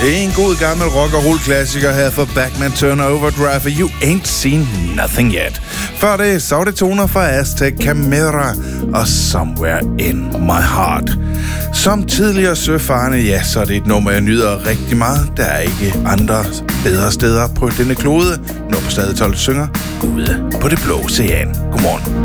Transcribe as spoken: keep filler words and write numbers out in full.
En god gammel rock og roll klassiker her for Bachman Turner Overdrive, You Ain't Seen Nothing Yet. Før det, så var det toner fra Aztec Camera og Somewhere in My Heart. Som tidligere søfarende, ja, så er det et nummer, jeg nyder rigtig meget. Der er ikke andre bedre steder på denne klode, når på stadig tolv synger ude på det blå ocean. Godmorgen.